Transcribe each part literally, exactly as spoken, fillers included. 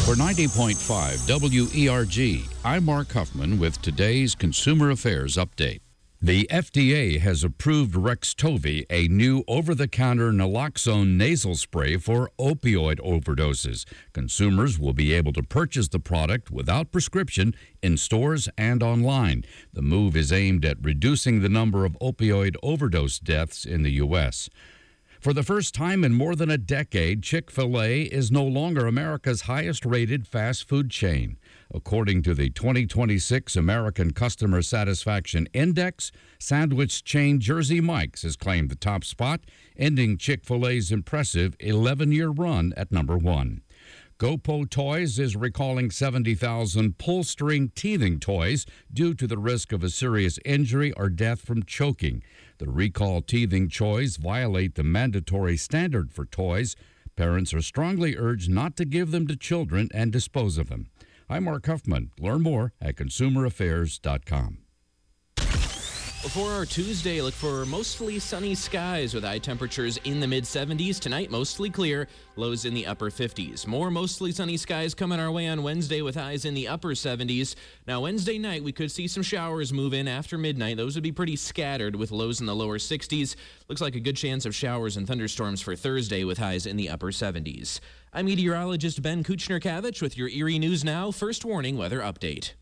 For ninety point five W E R G, I'm Mark Huffman with today's Consumer Affairs Update. The F D A has approved Rextovy, a new over-the-counter naloxone nasal spray for opioid overdoses. Consumers will be able to purchase the product without prescription in stores and online. The move is aimed at reducing the number of opioid overdose deaths in the U S For the first time in more than a decade, Chick-fil-A is no longer America's highest-rated fast food chain. According to the twenty twenty-six American Customer Satisfaction Index, sandwich chain Jersey Mike's has claimed the top spot, ending Chick-fil-A's impressive eleven-year run at number one. GoPo Toys is recalling seventy thousand pull-string teething toys due to the risk of a serious injury or death from choking. The recall teething toys violate the mandatory standard for toys. Parents are strongly urged not to give them to children and dispose of them. I'm Mark Huffman. Learn more at consumer affairs dot com. For our Tuesday, look for mostly sunny skies with high temperatures in the mid seventies. Tonight, mostly clear, lows in the upper fifties. More mostly sunny skies coming our way on Wednesday with highs in the upper seventies. Now, Wednesday night, we could see some showers move in after midnight. Those would be pretty scattered with lows in the lower sixties. Looks like a good chance of showers and thunderstorms for Thursday with highs in the upper seventies. I'm meteorologist Ben Kuchner-Kavich with your Erie News Now First Warning Weather Update.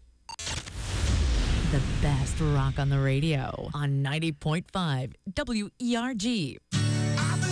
The best rock on the radio on ninety point five W E R G.